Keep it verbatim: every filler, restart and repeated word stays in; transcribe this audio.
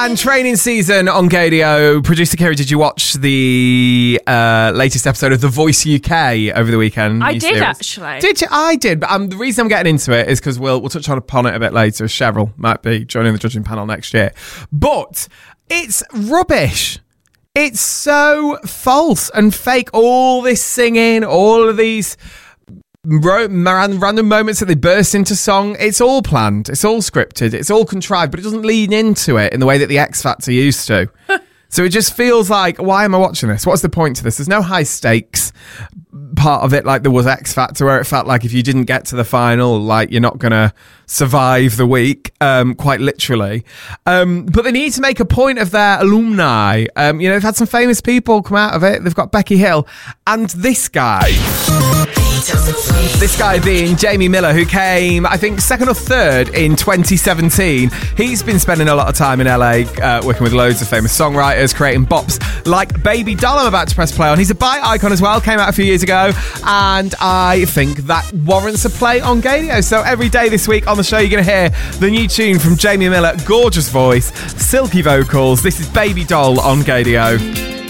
and training season on Gadio. Producer Kerry, did you watch the uh, latest episode of The Voice U K over the weekend? I did, series? actually. Did you? I did, but um, the reason I'm getting into it is because we'll, we'll touch on upon it a bit later. Cheryl might be joining the judging panel next year. But it's rubbish. It's so false and fake. All this singing, all of these random moments that they burst into song, it's all planned, it's all scripted, it's all contrived, but it doesn't lean into it in the way that the X Factor used to. So it just feels like, why am I watching this? What's the point to this? There's no high stakes part of it like there was X Factor, where it felt like if you didn't get to the final, like you're not gonna survive the week, um, quite literally. Um, but they need to make a point of their alumni. Um, you know, they've had some famous people come out of it. They've got Becky Hill and this guy. This guy being Jamie Miller, who came, I think, second or third in twenty seventeen. He's been spending a lot of time in L A uh, working with loads of famous songwriters, creating bops like Baby Doll, I'm about to press play on. He's a bite icon as well, came out a few years ago, and I think that warrants a play on Gadio. So every day this week on the show, you're going to hear the new tune from Jamie Miller. Gorgeous voice, silky vocals. This is Baby Doll on Gadio.